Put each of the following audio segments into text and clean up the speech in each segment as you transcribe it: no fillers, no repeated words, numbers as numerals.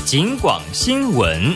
警广新闻。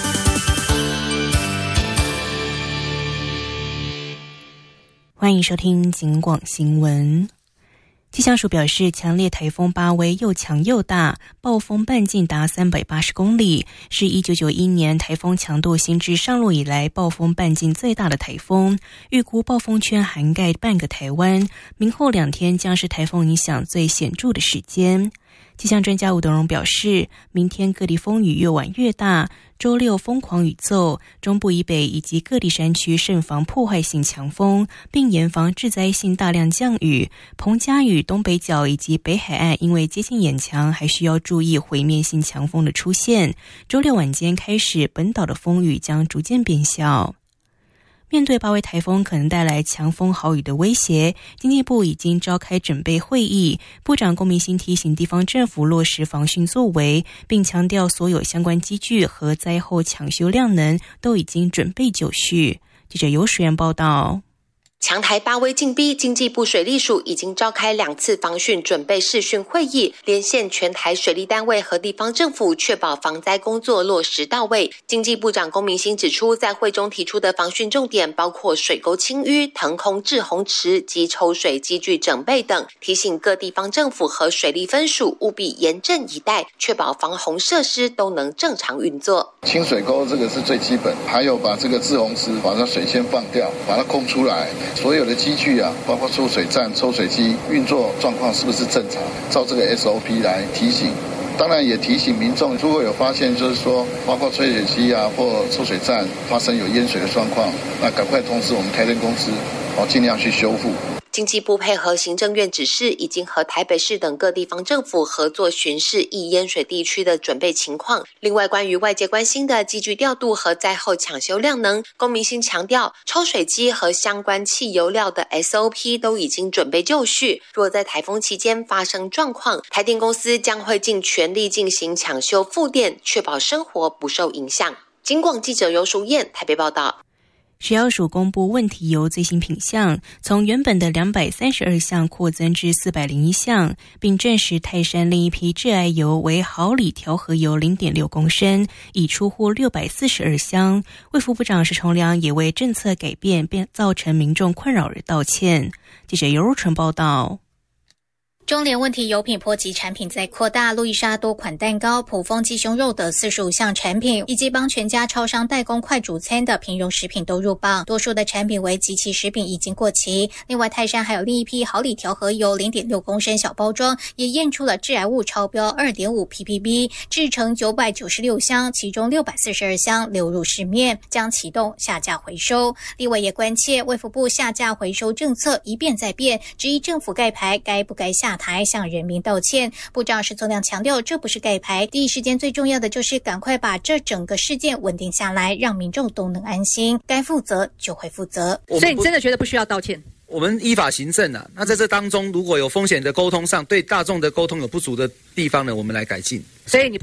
欢迎收听警广新闻。气象署表示，强烈台风巴威又强又大，暴风半径达380公里，是1991年台风强度新制上路以来暴风半径最大的台风，预估暴风圈涵盖半个台湾，明后2天将是台风影响最显著的时间。气象专家吴德荣表示，明天各地风雨越晚越大，周六疯狂雨骤，中部以北以及各地山区慎防破坏性强风，并严防致灾性大量降雨。澎嘉屿东北角以及北海岸因为接近眼墙，还需要注意毁灭性强风的出现。周六晚间开始，本岛的风雨将逐渐变小。面对巴威台风可能带来强风豪雨的威胁，经济部已经召开准备会议，部长龚明鑫提醒地方政府落实防汛作为，并强调所有相关机具和灾后抢修量能都已经准备就绪。记者尤淑媛报道。 强台巴威进逼，经济部水利署已经召开2次防汛准备视讯会议，连线全台水利单位和地方政府，确保防灾工作落实到位。经济部长龚明鑫指出，在会中提出的防汛重点包括水沟清淤、腾空滞洪池及抽水机具整备等，提醒各地方政府和水利分署务必严阵以待，确保防洪设施都能正常运作。 清水沟这个是最基本，还有把这个滞洪池把它水先放掉，把它空出来。所有的机具啊，包括抽水站、抽水机运作状况是不是正常？照这个 SOP 来提醒。当然也提醒民众，如果有发现就是说，包括抽水机啊或抽水站发生有淹水的状况，那赶快通知我们台电公司，尽量去修复。 经济部配合行政院指示，已经和台北市等各地方政府合作巡视易淹水地区的准备情况。另外，关于外界关心的机具调度和灾后抢修量能，龚明鑫强调，抽水机和相关汽油料的 SOP 都已经准备就绪。若在台风期间发生状况，台电公司将会尽全力进行抢修复电，确保生活不受影响。警广记者尤淑燕台北报道。 食药署公布问题油最新品项，从原本的232项扩增至401项，并证实泰山另一批致癌油为毫厘调和油 0.6 公升，已出货642箱。卫福部长石崇良也为政策改变并造成民众困扰而道歉。记者尤如纯报道。 中联问题油品波及产品在扩大，路易莎多款蛋糕、普丰鸡胸肉等45项产品，以及帮全家超商代工快煮餐的平庸食品都入榜，多数的产品为即期食品已经过期。另外，泰山还有另一批毫厘调和油 0.6 公升小包装，也验出了致癌物超标 2.5 ppb， 制成996箱，其中642箱流入市面，将启动下架回收。立委也关切卫福部下架回收政策一变再变，质疑政府盖牌该不该下台向人民道歉。部长石崇良强调，这不是盖牌，第一时间最重要的就是赶快把这整个事件稳定下来，让民众都能安心，该负责就会负责。 所以你真的觉得不需要道歉？我们依法行政啊，那在这当中如果有风险的沟通上对大众的沟通有不足的地方呢，我们来改进。 所以你